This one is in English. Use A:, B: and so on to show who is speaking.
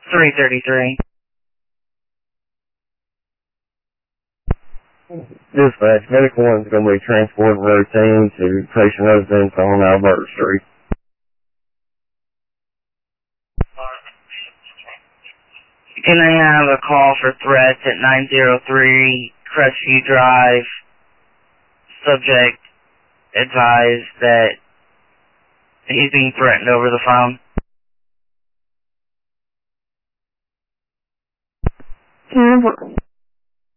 A: 333.
B: Dispatch, medical one's going to be transported routine to patient residence on Alberta Street.
A: Can I have a call for threats at 903 Crestview Drive? Subject advised that he's being threatened over the phone.
C: Terrible.